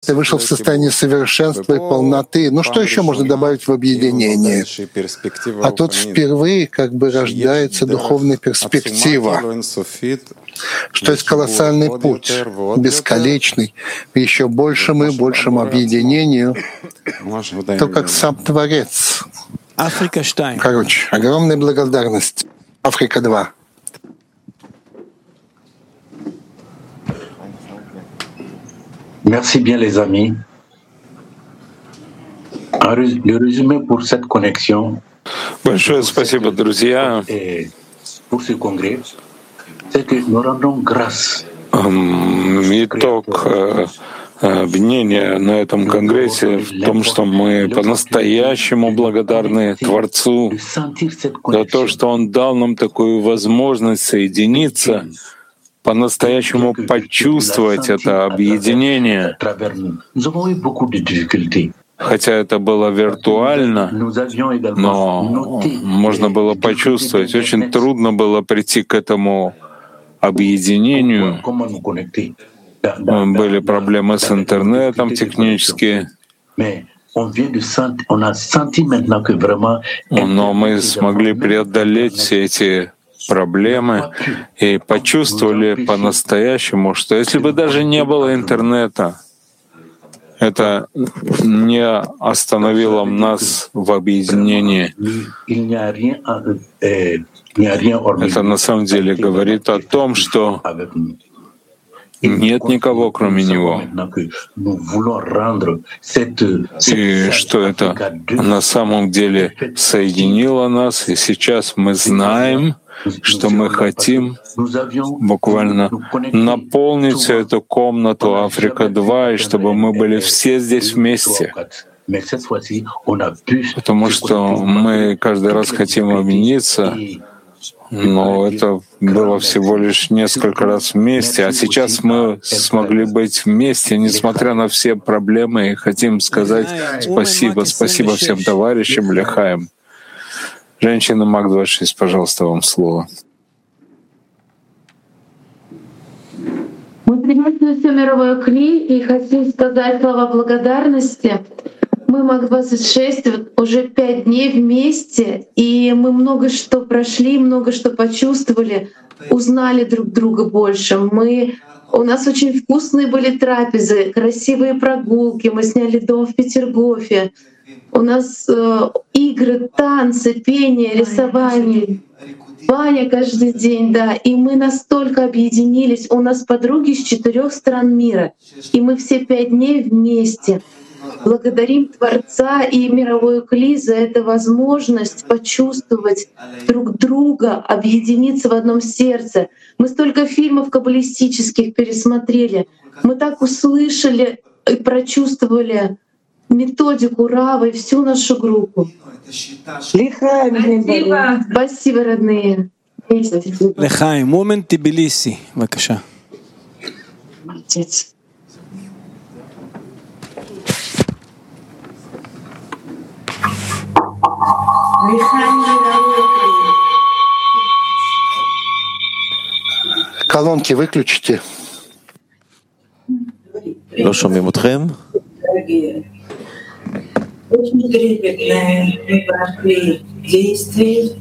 ты вышел в состояние совершенства и полноты. Ну что еще можно добавить в объединение? А тут впервые как бы рождается духовная перспектива, что есть колоссальный путь, бесконечный, еще большему и большему объединению, то как сам Творец. Короче, огромная благодарность. Африка 2. Merci bien les amis. Le résumé pour cette connexion. Большое спасибо, друзья. Pour ce congrès, c'est que nous rendons grâce. Итог объединения на этом конгрессе в том, что мы по-настоящему благодарны Творцу за то, что Он дал нам такую возможность соединиться, по-настоящему почувствовать это объединение. Хотя это было виртуально, но можно было почувствовать. Очень трудно было прийти к этому объединению. Были проблемы с интернетом технические. Но мы смогли преодолеть все эти проблемы и почувствовали по-настоящему, что если бы даже не было интернета, это не остановило нас в объединении. Это на самом деле говорит о том, что нет никого, кроме Него. И что это на самом деле соединило нас, и сейчас мы знаем, что мы хотим буквально наполнить всю эту комнату Африка-2, и чтобы мы были все здесь вместе. Потому что мы каждый раз хотим объединиться, но это было всего лишь несколько раз вместе, а сейчас мы смогли быть вместе, несмотря на все проблемы, и хотим сказать спасибо, спасибо всем товарищам, Лехаем. Женщина МАК-26, пожалуйста, вам слово. Мы приветствуем все мировое Кли и хотим сказать слова благодарности. Мы МАК-26 уже 5 дней вместе, и мы много что прошли, много что почувствовали, узнали друг друга больше. У нас очень вкусные были трапезы, красивые прогулки, мы сняли дом в Петергофе. У нас игры, танцы, пение, рисование, баня каждый день, да. И мы настолько объединились. У нас подруги с 4 стран мира, и мы все 5 дней вместе. Благодарим Творца и мировую Кли за эту возможность почувствовать друг друга, объединиться в одном сердце. Мы столько фильмов каббалистических пересмотрели. Мы так услышали и прочувствовали методику Равы и всю нашу группу. Спасибо. Спасибо, родные. Лехаим, момент Тбилиси, бакаша. Молодец. Колонки выключите. לא שומעים אתכם? Очень трепетное мы прошли действие.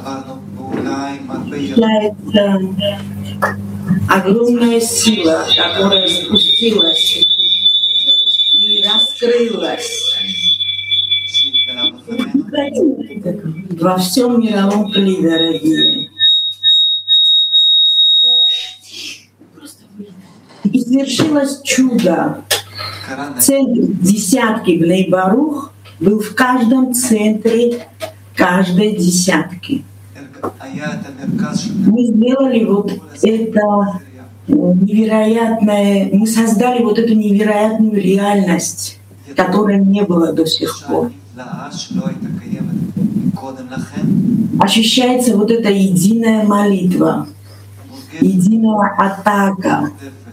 Огромная сила, которая спустилась и раскрылась во всем мировом Кли, дорогие. И свершилось чудо. Центр десятки Бней Барух был в каждом центре каждой десятки. Мы сделали вот это невероятное, мы создали вот эту невероятную реальность, которой не было до сих пор. Ощущается вот эта единая молитва, единая атака,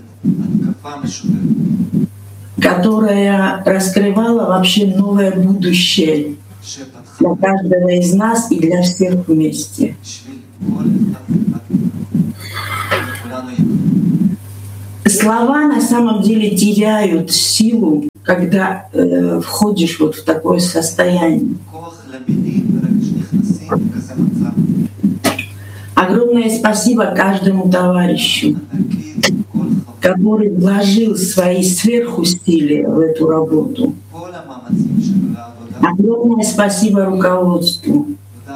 которая раскрывала вообще новое будущее для каждого из нас и для всех вместе. Слова на самом деле теряют силу, когда входишь вот в такое состояние. Огромное спасибо каждому товарищу, который вложил свои сверхусилия в эту работу. Огромное спасибо руководству,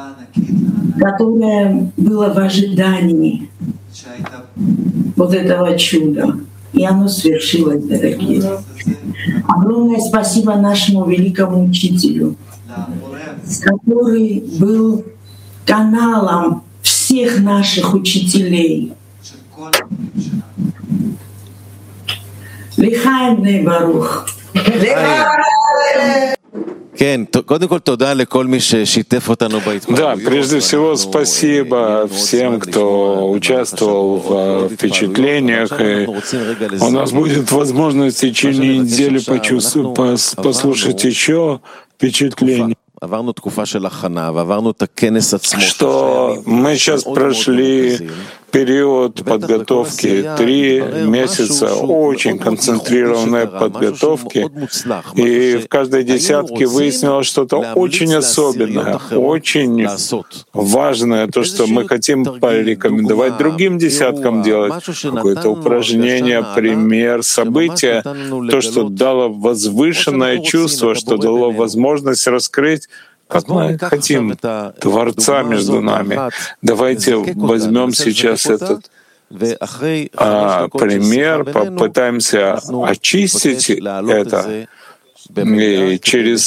которое было в ожидании вот этого чуда. И оно свершилось, дорогие. Огромное спасибо нашему великому учителю, который был каналом всех наших учителей. Лихаим бней Барух. Да, прежде всего спасибо всем, кто участвовал в впечатлениях. И у нас будет возможность в течение недели послушать еще впечатления. Что мы сейчас прошли период подготовки, 3 месяца очень концентрированной подготовки, и в каждой десятке выяснилось что-то очень особенное, очень важное, то, что мы хотим порекомендовать другим десяткам делать, какое-то упражнение, пример, событие, то, что дало возвышенное чувство, что дало возможность раскрыть, как мы хотим, Творца между нами. Давайте возьмем сейчас этот пример, попытаемся очистить это. И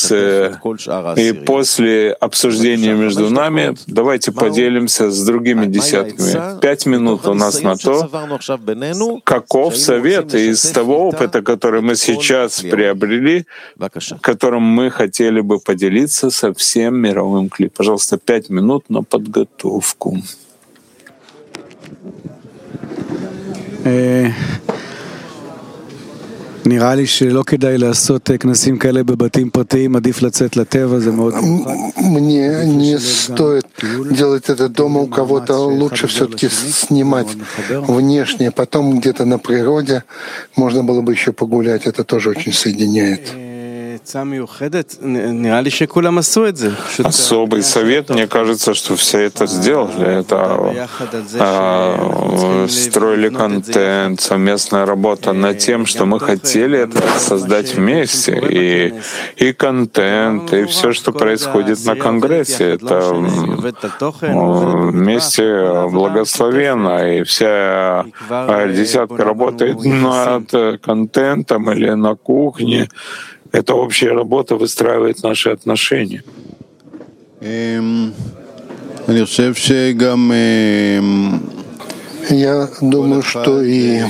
после обсуждения между нами давайте поделимся с другими десятками. 5 минут у нас на то, каков совет из того опыта, который мы сейчас приобрели, которым мы хотели бы поделиться со всем мировым клипом. Пожалуйста, 5 минут на подготовку. נראה לי שלא כדאי לעשות כנסים כאלה בבתים פרטיים, עדיף לצאת לטבע, זה מאוד מיוחד. Мне не стоит делать это дома у кого-то, лучше все-таки снимать внешне, потом где-то на природе можно было бы еще погулять, это тоже очень соединяет. Особый совет, мне кажется, что все это сделали. Это строили контент, совместная работа над тем, что мы хотели это создать вместе. И контент, и все, что происходит на Конгрессе, это вместе благословенно. И вся десятка работает над контентом или на кухне. Эта общая работа выстраивает наши отношения. Я думаю, что и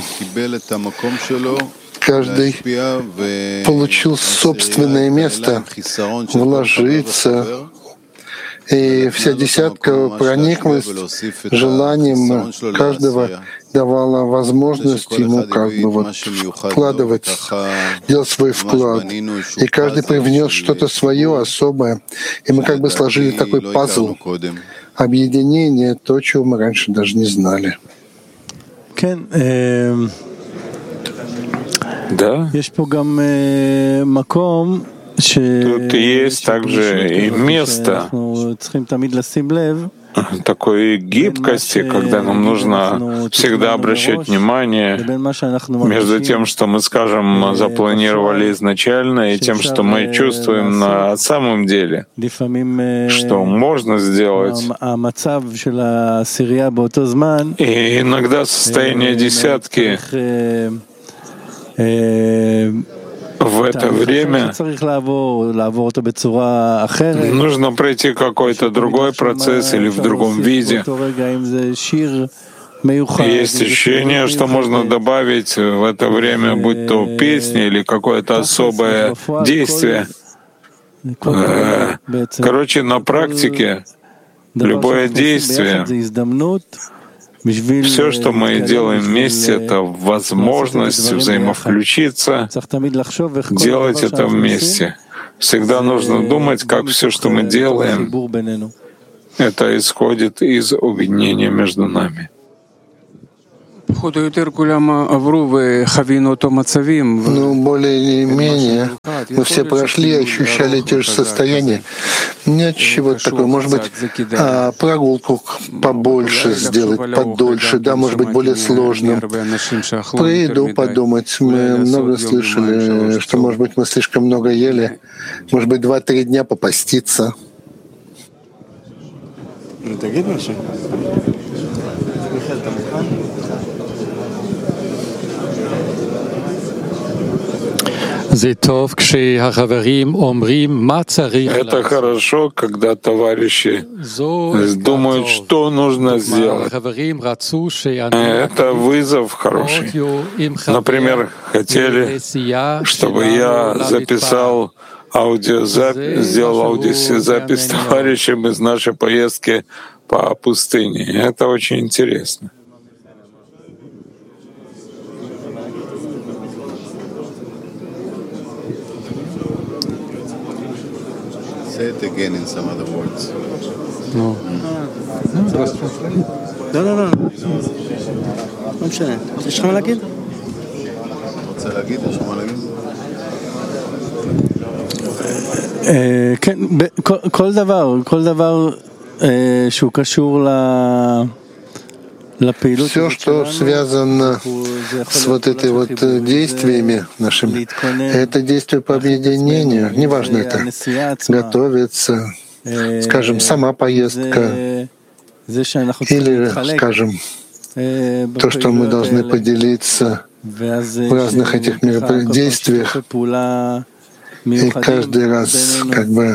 каждый получил собственное место вложиться, и вся десятка прониклась желанием каждого, давала возможность ему как бы вот вкладывать, делать свой вклад. И каждый привнес что-то свое особое. И мы как бы сложили такой пазл. Объединение, то, чего мы раньше даже не знали. Да. Тут есть также и место такой гибкости, когда нам нужно всегда обращать внимание между тем, что мы, скажем, запланировали изначально, и тем, что мы чувствуем на самом деле, что можно сделать. И иногда состояние десятки в это время нужно пройти какой-то другой процесс или в другом виде. Есть ощущение, что можно добавить в это время, будь то песня или какое-то особое действие. Короче, на практике любое действие, все, что мы делаем вместе, это возможность взаимовключиться, делать это вместе. Всегда нужно думать, как все, что мы делаем, это исходит из объединения между нами. Ну, более или менее, Мы все прошли, ощущали те же состояния. Нет чего-то такого. Может быть, прогулку побольше сделать, подольше, да, может быть, более сложным. Про еду подумать. Мы много слышали, что, может быть, мы слишком много ели. Может быть, 2-3 дня попаститься. Это хорошо, когда товарищи думают, что нужно сделать. Это вызов хороший. Например, хотели, чтобы я записал сделал аудиозапись товарищам из нашей поездки по пустыне. Это очень интересно. Say it again in some other words. No. לא משנה. יש לך מה להגיד? רוצה להגיד? יש לך מה להגיד? כן, כל דבר שהוא קשור Все, что связано с вот этой вот действиями нашими, это действие по объединению, неважно это, готовиться, скажем, сама поездка, или, скажем, то, что мы должны поделиться в разных этих мероприятиях, и каждый раз как бы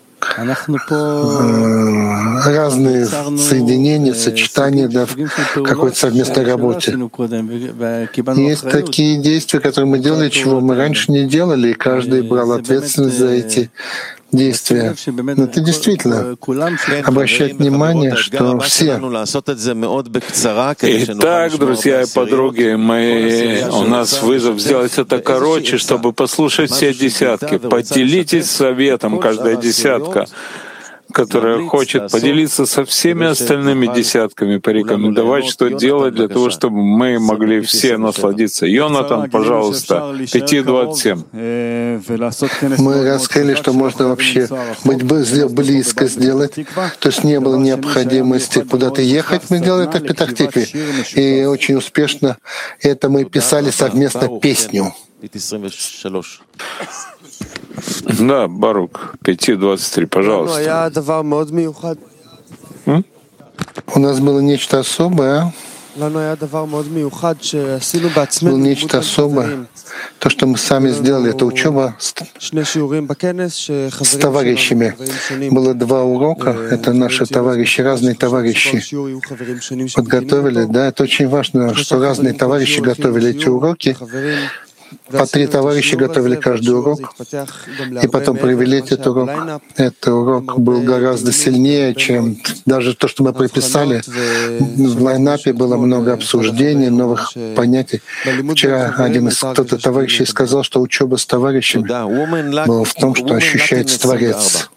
разные соединения, сочетания, да, в какой-то совместной работе. Есть такие действия, которые мы делали, чего мы раньше не делали, и каждый брал ответственность за эти действия. Но это действительно обращать внимание, что все. Итак, друзья и подруги, у нас вызов сделать это короче, чтобы послушать все десятки. Поделитесь советом, каждая десятка, которая хочет поделиться со всеми остальными десятками, порекомендовать, что делать для того, чтобы мы могли все насладиться. Йонатан, пожалуйста, 5:27. Мы раскрыли, что можно вообще быть близко сделать, то есть не было необходимости куда-то ехать. Мы делали это в Петах-Тикве, и очень успешно это мы писали совместно песню. Да, Барук, 5:23, пожалуйста. У нас было нечто особое. Было нечто особое. То, что мы сами сделали, это учеба с товарищами. Было 2 урока, это наши товарищи, разные товарищи подготовили. Да, это очень важно, что разные товарищи готовили эти уроки. По 3 товарища готовили каждый урок, и потом провели этот урок. Этот урок был гораздо сильнее, чем даже то, что мы приписали. В лайнапе было много обсуждений, новых понятий. Вчера один из кто-то товарищей сказал, что учеба с товарищами была в том, что ощущается Творец.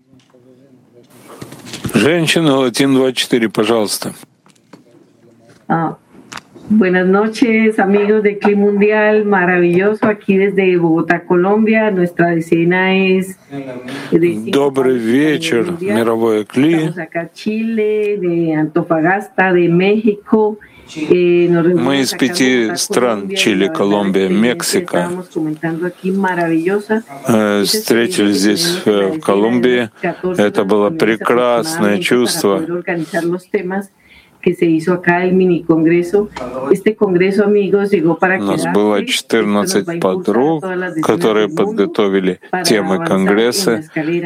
Женщина, Латин 24, пожалуйста. Buenas noches, amigos de Cli Mundial, maravilloso aquí desde Bogotá, Colombia. Nuestra decena es de Добрый вечер, мировое Кли. Estamos acá Chile, de Antofagasta, de México. Мы из 5 стран — Чили, Колумбия, Мексика. Встретились здесь, в Колумбии. Это было прекрасное чувство. У нас было 14 подруг, которые подготовили темы Конгресса,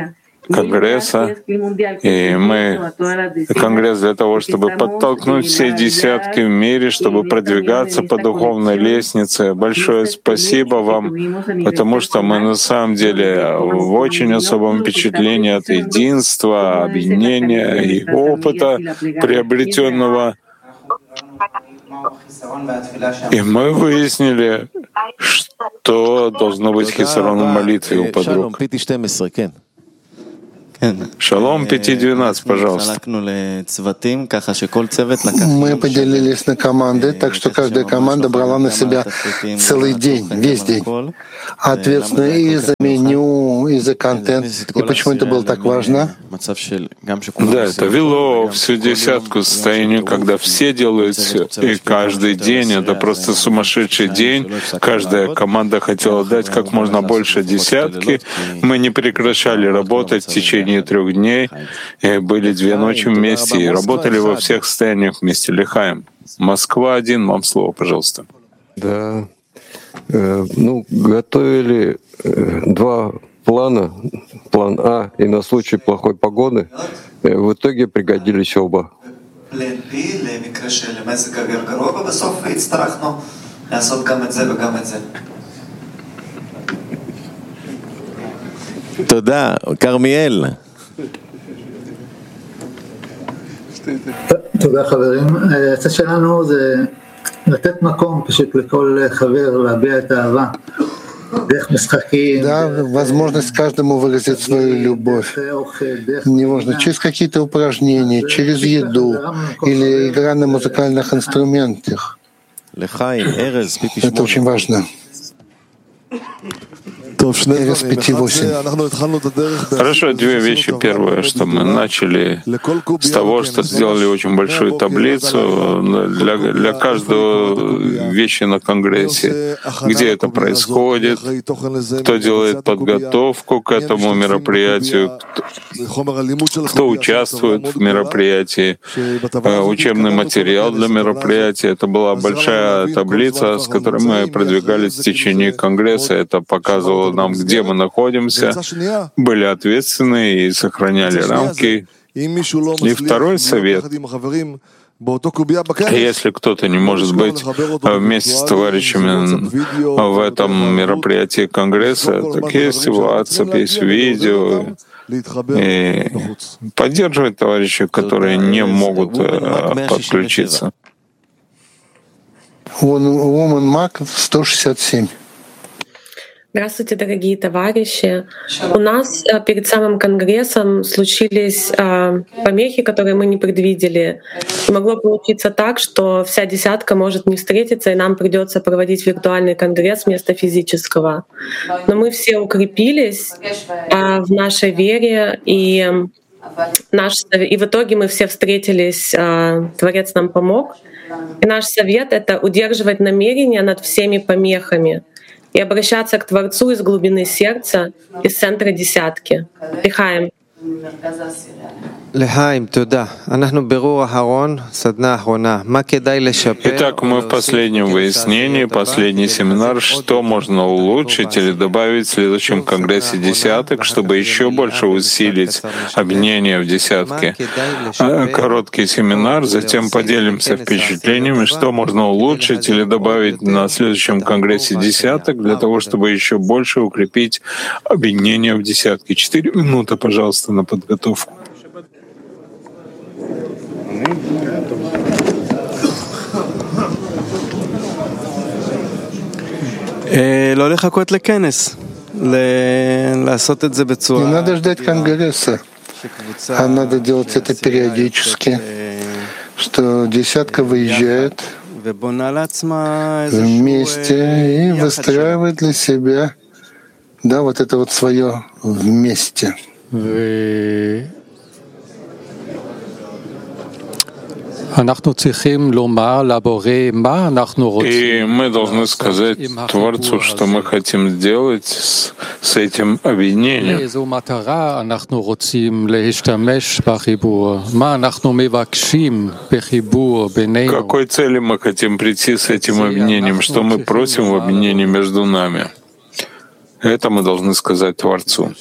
и мы Конгресс для того, чтобы подтолкнуть все десятки в мире, чтобы продвигаться по духовной лестнице. Большое спасибо вам, потому что мы на самом деле в очень особом впечатлении от единства, объединения и опыта, приобретенного. И мы выяснили, что должно быть хисарон в молитве у подруг. Шалом, 5.12, пожалуйста. Мы поделились на команды, так что каждая команда брала на себя целый день, весь день. Ответственная и за меню, и за контент. И почему это было так важно? Да, это вело всю десятку к состоянию, когда все делают все. И каждый день, это просто сумасшедший день. Каждая команда хотела дать как можно больше десятки. Мы не прекращали работать в течение 3 дней. И были 2 ночи вместе и работали во всех состояниях вместе. Лихаем. Москва-1, вам слово, пожалуйста. Да. Готовили 2 плана, план А и на случай плохой погоды. В итоге пригодились оба. תודה, כרמיאל. תודה חברים. הצד שלנו זה לתת מקום פשוט לכל חבר להביע את האהבה. Да, возможность каждому выразить свою любовь. Неважно, через какие-то упражнения, через еду или игра на музыкальных инструментах. Это очень важно. Эрес 5.8. Хорошо, 2 вещи. Первое, что мы начали с того, что сделали очень большую таблицу для каждого вещи на Конгрессе, где это происходит, кто делает подготовку к этому мероприятию, кто участвует в мероприятии, учебный материал для мероприятия. Это была большая таблица, с которой мы продвигались в течение Конгресса. Это показывало нам, где мы находимся, были ответственны и сохраняли рамки. И второй совет. Если кто-то не может быть вместе с товарищами в этом мероприятии Конгресса, так есть WhatsApp, есть видео, и поддерживать товарищей, которые не могут подключиться. Woman Mac 167. Здравствуйте, дорогие товарищи. У нас перед самым Конгрессом случились помехи, которые мы не предвидели. И могло получиться так, что вся десятка может не встретиться, и нам придется проводить виртуальный Конгресс вместо физического. Но мы все укрепились в нашей вере, и в итоге мы все встретились, Творец нам помог. И наш совет — это удерживать намерение над всеми помехами и обращаться к Творцу из глубины сердца, из центра десятки. Лихаем. Итак, мы в последнем выяснении, последний семинар, что можно улучшить или добавить в следующем Конгрессе десяток, чтобы еще больше усилить объединение в десятке. Короткий семинар, затем поделимся впечатлениями, что можно улучшить или добавить на следующем Конгрессе десяток, для того, чтобы еще больше укрепить объединение в десятке. 4 минуты, пожалуйста, на подготовку. Не надо ждать Конгресса, а надо делать это периодически, что десятка выезжает вместе и выстраивает для себя, да, вот это вот свое вместе. И мы должны сказать Творцу, что мы хотим сделать с этим объединением. К какой цели мы хотим прийти с этим объединением? Что мы просим в объединении между нами? Это мы должны сказать Творцу.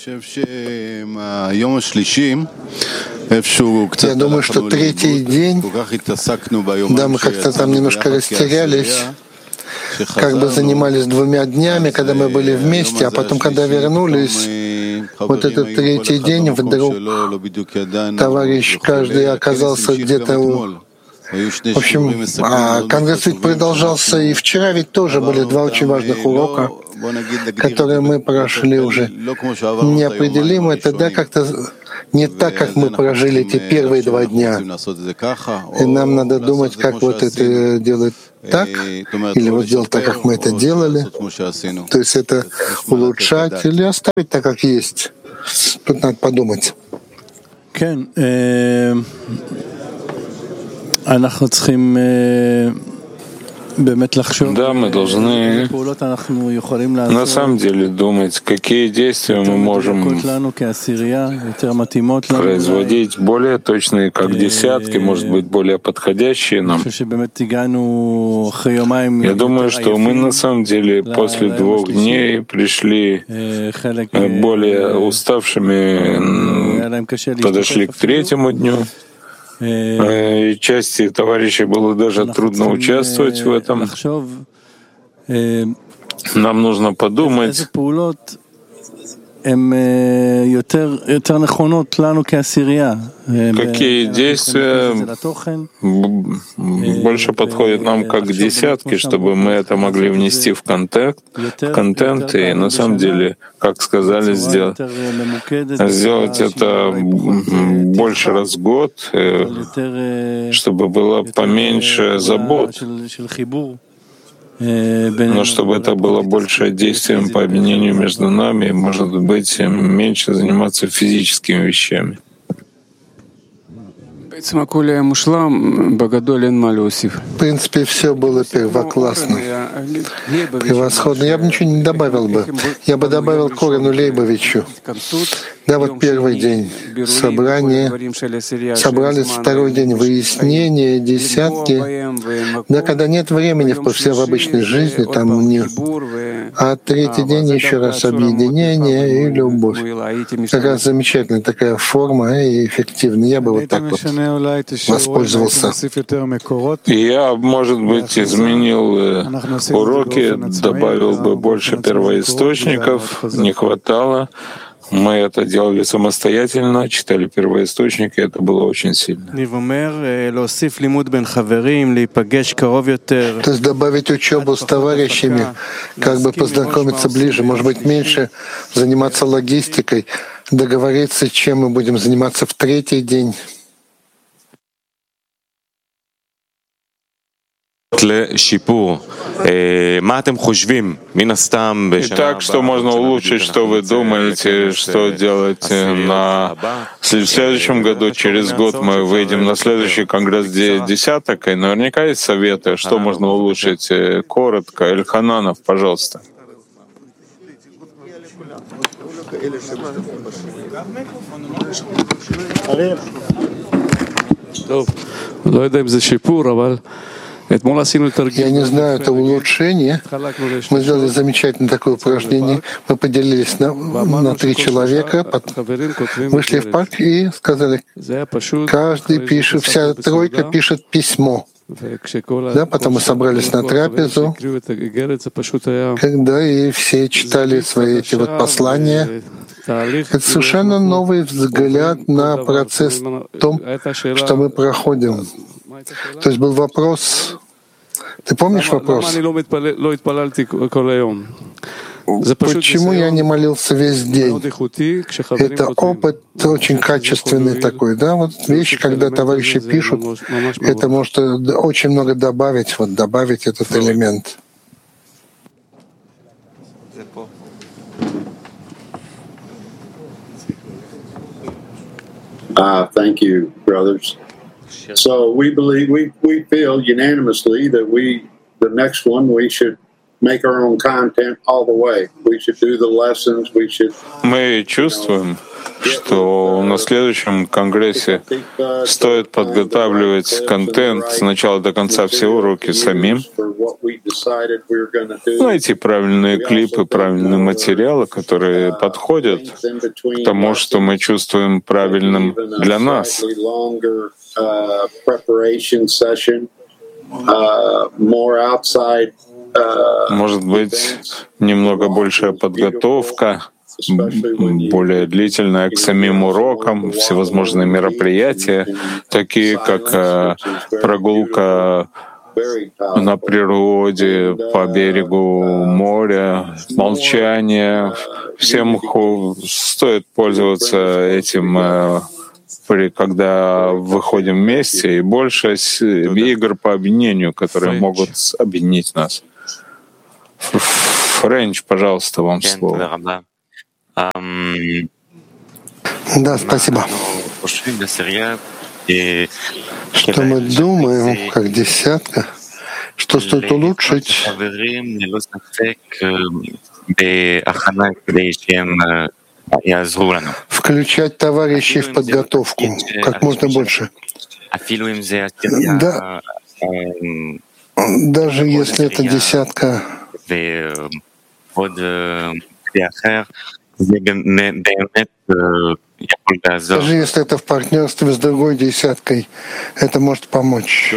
Я думаю, что 3-й день, да, мы как-то там немножко растерялись, как бы занимались 2 днями, когда мы были вместе, а потом, когда вернулись, вот этот 3-й день, вдруг товарищ каждый оказался где-то В общем, Конгресс ведь продолжался и вчера, ведь тоже были 2 очень важных урока, которые мы прошли уже. Неопределимо это, да, как-то не так, как мы прожили эти первые 2 дня. И нам надо думать, как вот это делать так, или вот сделать так, как мы это делали. То есть это улучшать или оставить так, как есть. Тут надо подумать. Да, мы должны на самом деле думать, какие действия мы можем производить более точные, как десятки, может быть, более подходящие нам. Я думаю, что мы на самом деле после 2 дней пришли более уставшими, подошли к 3-му дню. И части товарищей было даже трудно участвовать в этом. Нам нужно подумать, какие действия больше подходят нам как десятки, чтобы мы это могли внести в контент и на самом деле, как сказали, сделать это больше раз в год, чтобы было поменьше забот. Но чтобы это было больше действием по объединению между нами, может быть, меньше заниматься физическими вещами. В принципе, все было первоклассно, превосходно. Я бы ничего не добавил бы. Я бы добавил Корену Лейбовичу. Да, вот первый день собрания, собрались 2-й день выяснения, десятки. Да, когда нет времени в обычной жизни, там не... А 3-й день еще раз объединение и любовь. Как раз замечательная такая форма и эффективная. Я бы вот так вот воспользовался. Я, может быть, изменил уроки, добавил бы больше первоисточников, не хватало. Мы это делали самостоятельно, читали первоисточники, это было очень сильно. То есть добавить учебу с товарищами, как бы познакомиться ближе, может быть, меньше заниматься логистикой, договориться, чем мы будем заниматься в 3-й день. Итак, что можно улучшить, что вы думаете, что делать в следующем году, через год мы выйдем на следующий конгресс десяток, и наверняка есть советы, что можно улучшить. Коротко, Эльхананов, пожалуйста. Я не знаю, это улучшение. Мы сделали замечательное такое упражнение. Мы поделились на 3 человека, вышли в парк и сказали, каждый пишет, вся тройка пишет письмо. Да, потом мы собрались на трапезу, когда и все читали свои эти вот послания. Это совершенно новый взгляд на процесс в том, что мы проходим. То есть был вопрос. Ты помнишь вопрос? Почему я не молился весь день? Это опыт очень качественный такой, да? Вот вещи, когда товарищи пишут, это может очень много добавить, вот добавить этот элемент. Thank you, brothers. So we believe, we feel unanimously that the next one, we should make our own content all the way. We should do the lessons, we should... Мы чувствуем, что на следующем конгрессе стоит подготавливать контент с начала до конца, все уроки самим, найти правильные клипы, правильные материалы, которые подходят к тому, что мы чувствуем правильным для нас. Может быть, немного большая подготовка, более длительная к самим урокам, всевозможные мероприятия, такие как прогулка на природе, по берегу моря, молчание. Всем стоит пользоваться этим, когда выходим вместе, и больше игр по объединению, которые могут объединить нас. Френч, пожалуйста, вам слово. Да, спасибо. Что мы думаем, как десятка, что стоит улучшить, включать товарищей в подготовку как можно больше. Да, даже если это десятка, даже если это в партнерстве с другой десяткой, это может помочь.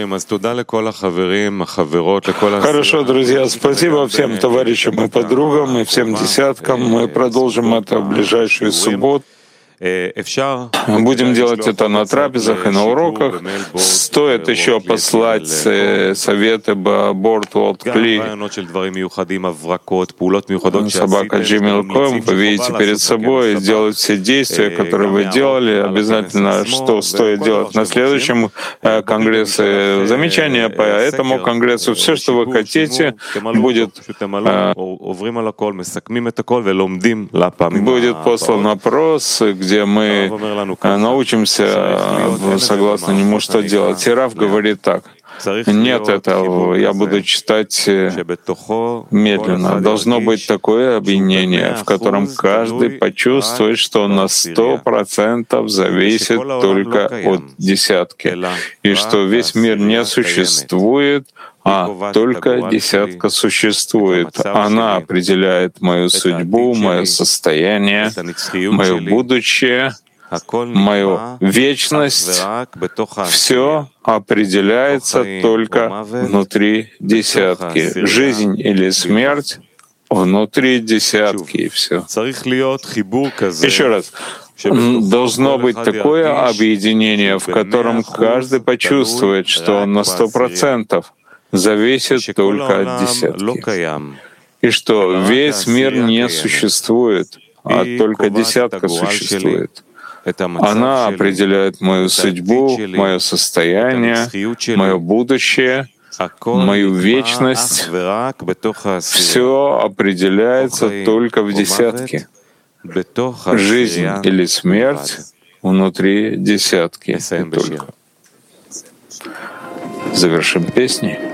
Хорошо, друзья, спасибо всем товарищам и подругам, и всем десяткам. Мы продолжим это в ближайшую субботу. Будем делать это на трапезах и на уроках. Стоит еще послать советы Board World Kli, собака Gmail.com. Вы видите перед собой, сделать все действия, которые вы делали. Обязательно, что стоит делать на следующем конгрессе. Замечания по этому конгрессу. Все, что вы хотите, будет послан опрос, где мы научимся, согласно нему, что делать. И Рав говорит так: нет этого, я буду читать медленно. Должно быть такое объединение, в котором каждый почувствует, что он на 100% зависит только от десятки, и что весь мир не существует, а только десятка существует. Она определяет мою судьбу, мое состояние, мое будущее, мою вечность. Все определяется только внутри десятки. Жизнь или смерть внутри десятки, и все. Еще раз. Должно быть такое объединение, в котором каждый почувствует, что он на 100% зависит только от десятки, и что весь мир не существует, а только десятка существует. Она определяет мою судьбу, мое состояние, мое будущее, мою вечность. Все определяется только в десятке. Жизнь или смерть внутри десятки. И только. Завершим песней.